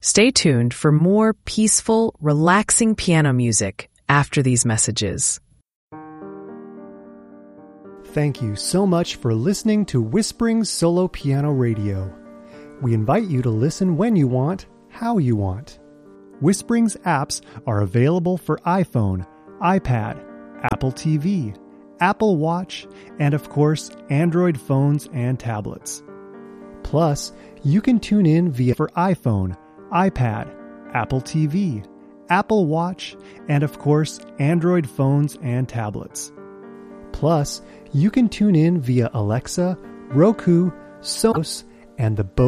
Stay tuned for more peaceful, relaxing piano music after these messages. Thank you so much for listening to Whispering Solo Piano Radio. We invite you to listen when you want, how you want. Whispering's apps are available for iPhone, iPad, Apple TV, Apple Watch, and of course, Android phones and tablets. Plus, you can tune in via for iPhone, iPad, Apple TV, Apple Watch, and of course, Android phones and tablets. Plus, you can tune in via Alexa, Roku, Sonos, and the